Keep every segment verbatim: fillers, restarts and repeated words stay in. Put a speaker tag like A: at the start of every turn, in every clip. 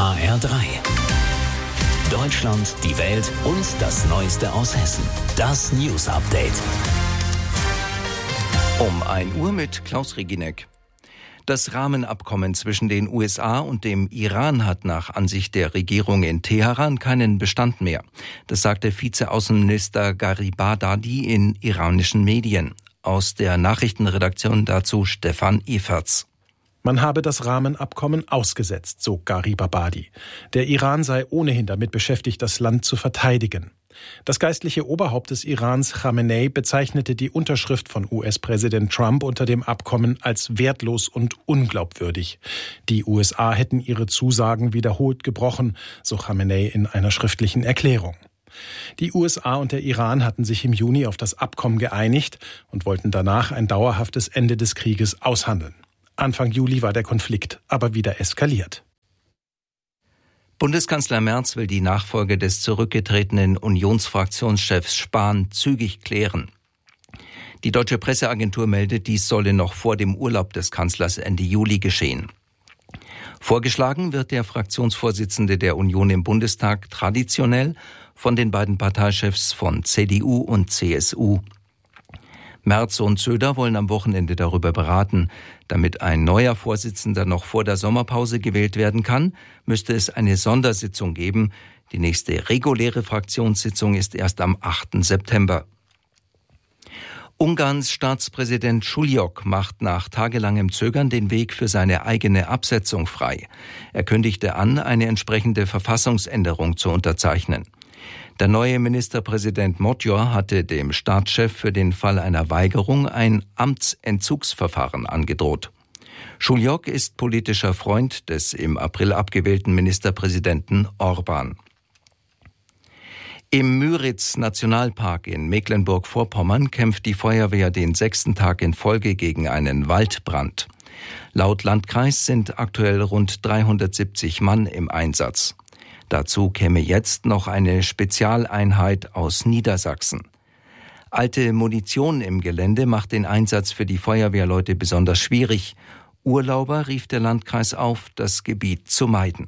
A: H R drei. Deutschland, die Welt und das Neueste aus Hessen. Das News Update.
B: Um ein Uhr mit Klaus Reginek. Das Rahmenabkommen zwischen den U S A und dem Iran hat nach Ansicht der Regierung in Teheran keinen Bestand mehr. Das sagte Vizeaußenminister Gharibabadi in iranischen Medien. Aus der Nachrichtenredaktion dazu Stefan Eferts.
C: Man habe das Rahmenabkommen ausgesetzt, so Gharibabadi. Der Iran sei ohnehin damit beschäftigt, das Land zu verteidigen. Das geistliche Oberhaupt des Irans, Khamenei, bezeichnete die Unterschrift von U S-Präsident Trump unter dem Abkommen als wertlos und unglaubwürdig. Die U S A hätten ihre Zusagen wiederholt gebrochen, so Khamenei in einer schriftlichen Erklärung. Die U S A und der Iran hatten sich im Juni auf das Abkommen geeinigt und wollten danach ein dauerhaftes Ende des Krieges aushandeln. Anfang Juli war der Konflikt aber wieder eskaliert.
B: Bundeskanzler Merz will die Nachfolge des zurückgetretenen Unionsfraktionschefs Spahn zügig klären. Die Deutsche Presseagentur meldet, dies solle noch vor dem Urlaub des Kanzlers Ende Juli geschehen. Vorgeschlagen wird der Fraktionsvorsitzende der Union im Bundestag traditionell von den beiden Parteichefs von C D U und C S U. Merz und Söder wollen am Wochenende darüber beraten. Damit ein neuer Vorsitzender noch vor der Sommerpause gewählt werden kann, müsste es eine Sondersitzung geben. Die nächste reguläre Fraktionssitzung ist erst am achten September. Ungarns Staatspräsident Šuljok macht nach tagelangem Zögern den Weg für seine eigene Absetzung frei. Er kündigte an, eine entsprechende Verfassungsänderung zu unterzeichnen. Der neue Ministerpräsident Magyar hatte dem Staatschef für den Fall einer Weigerung ein Amtsentzugsverfahren angedroht. Šuljok ist politischer Freund des im April abgewählten Ministerpräsidenten Orbán. Im Müritz-Nationalpark in Mecklenburg-Vorpommern kämpft die Feuerwehr den sechsten Tag in Folge gegen einen Waldbrand. Laut Landkreis sind aktuell rund dreihundertsiebzig Mann im Einsatz. Dazu käme jetzt noch eine Spezialeinheit aus Niedersachsen. Alte Munition im Gelände macht den Einsatz für die Feuerwehrleute besonders schwierig. Urlauber rief der Landkreis auf, das Gebiet zu meiden.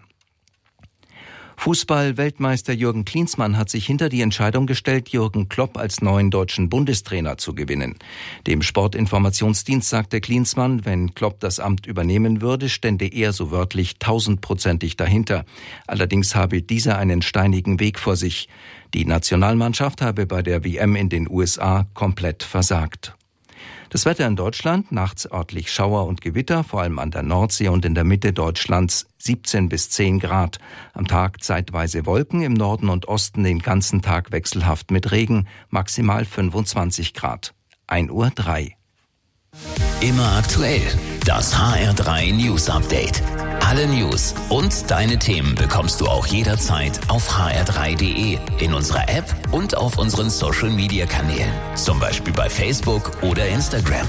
B: Fußball-Weltmeister Jürgen Klinsmann hat sich hinter die Entscheidung gestellt, Jürgen Klopp als neuen deutschen Bundestrainer zu gewinnen. Dem Sportinformationsdienst sagte Klinsmann, wenn Klopp das Amt übernehmen würde, stände er so wörtlich tausendprozentig dahinter. Allerdings habe dieser einen steinigen Weg vor sich. Die Nationalmannschaft habe bei der W M in den U S A komplett versagt. Das Wetter in Deutschland, nachts örtlich Schauer und Gewitter, vor allem an der Nordsee und in der Mitte Deutschlands siebzehn bis zehn Grad. Am Tag zeitweise Wolken, im Norden und Osten den ganzen Tag wechselhaft mit Regen, maximal fünfundzwanzig Grad. ein Uhr drei.
A: Immer aktuell. Das H R drei News Update. Alle News und deine Themen bekommst du auch jederzeit auf h r drei punkt d e, in unserer App und auf unseren Social Media Kanälen. Zum Beispiel bei Facebook oder Instagram.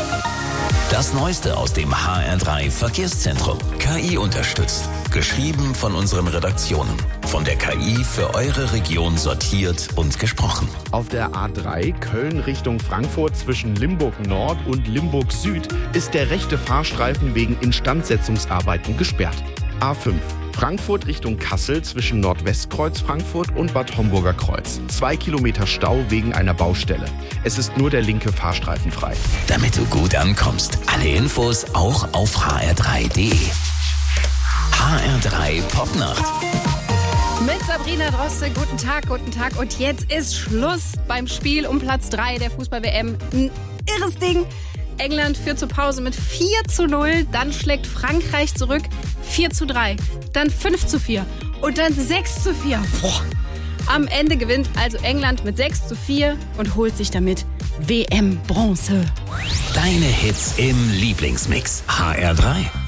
A: Das Neueste aus dem H R drei Verkehrszentrum. K I unterstützt. Geschrieben von unseren Redaktionen. Von der K I für eure Region sortiert und gesprochen.
D: Auf der A drei Köln Richtung Frankfurt zwischen Limburg Nord und Limburg Süd ist der rechte Fahrstreifen wegen Instandsetzungsarbeiten gesperrt. A fünf Frankfurt Richtung Kassel zwischen Nordwestkreuz Frankfurt und Bad Homburger Kreuz. Zwei Kilometer Stau wegen einer Baustelle. Es ist nur der linke Fahrstreifen frei.
A: Damit du gut ankommst. Alle Infos auch auf h r drei punkt d e. H R drei Popnacht.
E: Mit Sabrina Droste, guten Tag, guten Tag. Und jetzt ist Schluss beim Spiel um Platz drei der Fußball-W M. Ein irres Ding. England führt zur Pause mit vier zu null. Dann schlägt Frankreich zurück vier zu drei. Dann fünf zu vier. Und dann sechs zu vier. Boah. Am Ende gewinnt also England mit sechs zu vier und holt sich damit W M-Bronze.
A: Deine Hits im Lieblingsmix. H R drei.